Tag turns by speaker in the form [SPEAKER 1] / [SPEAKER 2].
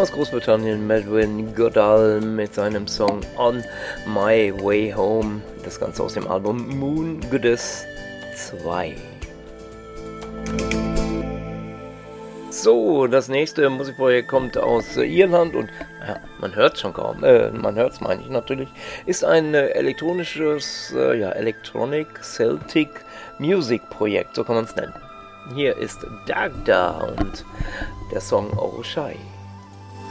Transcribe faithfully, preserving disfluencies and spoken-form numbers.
[SPEAKER 1] aus Großbritannien, Melvin Goodall mit seinem Song On My Way Home. Das Ganze aus dem Album Moon Goddess zwei. So, das nächste Musikprojekt kommt aus Irland und ja, man hört es schon kaum, äh, man hört es meine ich natürlich, ist ein äh, elektronisches, äh, ja, Electronic Celtic Music Projekt, so kann man es nennen. Hier ist Dagda und der Song Oh Shy.